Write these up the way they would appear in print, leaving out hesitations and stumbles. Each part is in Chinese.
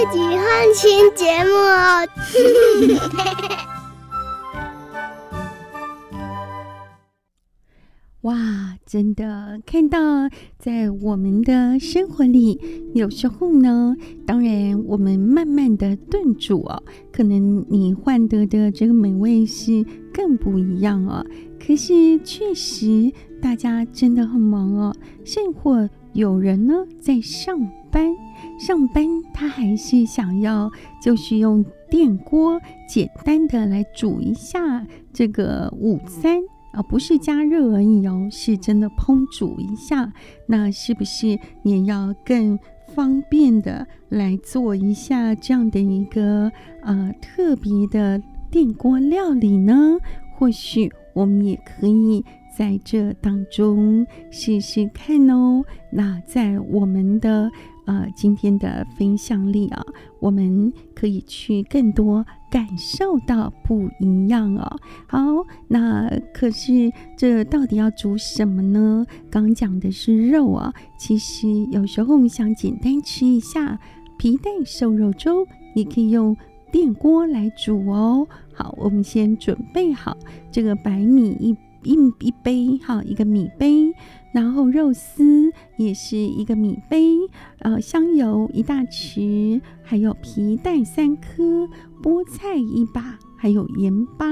喜欢听节目哦。 哇，真的看到在我们的生活里，有时候呢，当然我们慢慢的炖煮哦，可能你换得的这个美味是更不一样哦。可是确实大家真的很忙哦，甚或有人呢在上班他还是想要就是用电锅简单的来煮一下这个午餐，不是加热而已哦，是真的烹煮一下，那是不是也要更方便的来做一下这样的一个特别的电锅料理呢？或许我们也可以在这当中试试看哦。那在我们的今天的分享里啊，我们可以去更多感受到不一样哦。好，那可是这到底要煮什么呢？刚讲的是肉啊，其实有时候我们想简单吃一下皮蛋瘦肉粥，也可以用电锅来煮哦。好，我们先准备好这个白米一杯，好，一个米杯，然后肉丝也是一个米杯，香油1大匙，还有皮蛋3颗，菠菜1把，还有盐巴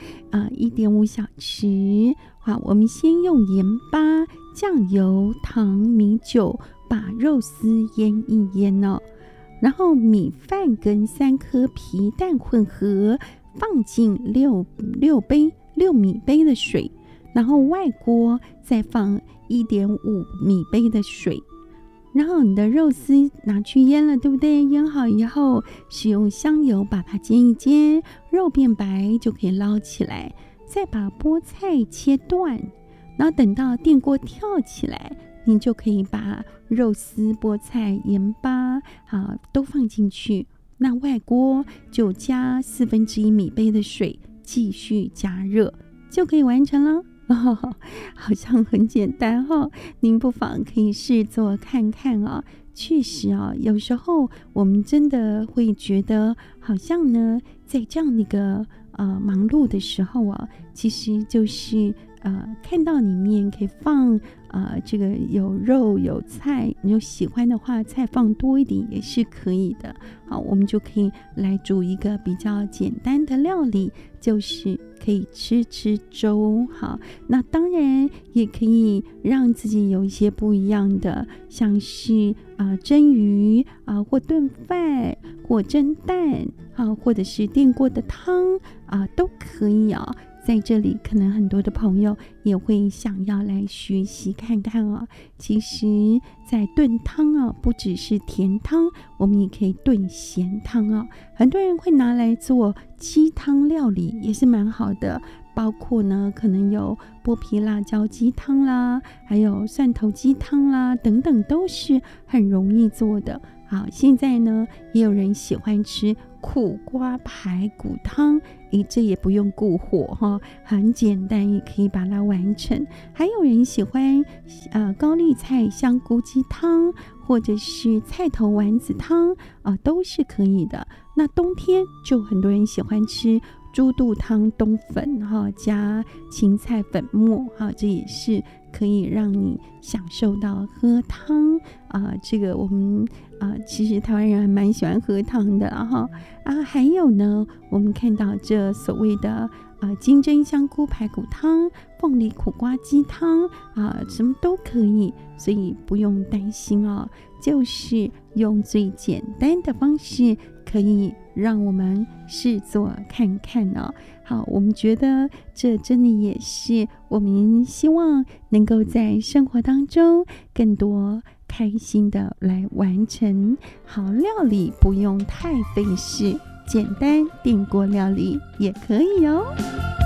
1.5小匙。好，我们先用盐巴、酱油、糖、米酒把肉丝腌一腌哦。然后米饭跟3颗皮蛋混合，放进6米杯的水，然后外锅再放1.5米杯的水，然后你的肉丝拿去腌了，对不对？腌好以后，使用香油把它煎一煎，肉变白就可以捞起来，再把菠菜切断，然后等到电锅跳起来，你就可以把肉丝、菠菜、盐巴都放进去，那外锅就加1/4米杯的水，继续加热，就可以完成了。好像很简单哦，您不妨可以试做看看哦。确实有时候我们真的会觉得好像呢，在这样的一个忙碌的时候其实就是看到里面可以放这个有肉有菜，你有喜欢的话菜放多一点也是可以的。好，我们就可以来煮一个比较简单的料理，就是可以吃粥。好，那当然也可以让自己有一些不一样的，像是蒸鱼或炖饭或蒸蛋或者是电锅的汤都可以在这里可能很多的朋友也会想要来学习看看其实在炖汤不只是甜汤，我们也可以炖咸汤很多人会拿来做鸡汤料理，也是蛮好的，包括呢可能有剥皮辣椒鸡汤啦，还有蒜头鸡汤啦等等，都是很容易做的。好，现在呢也有人喜欢吃苦瓜排骨汤，这也不用顾火很简单，也可以把它完成。还有人喜欢高丽菜香菇鸡汤，或者是菜头丸子汤都是可以的。那冬天就很多人喜欢吃猪肚汤冬粉加芹菜粉末这也是可以让你享受到喝汤这个我们其实台湾人还蛮喜欢喝汤的还有呢，我们看到这所谓的金针香菇排骨汤、凤梨苦瓜鸡汤什么都可以，所以不用担心就是用最简单的方式可以让我们试做看看好，我们觉得这真的也是我们希望能够在生活当中更多开心的来完成好料理，不用太费事，简单电锅料理也可以